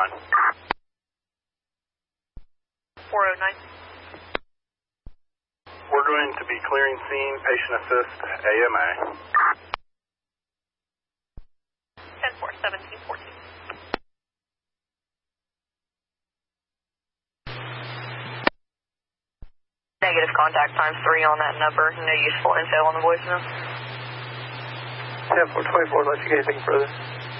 line. 409. We're going to be clearing scene, patient assist, AMA. 10-4, 17-14. Negative contact times 3 on that number. No useful intel on the voicemail. 10-4, 24, unless you get anything further.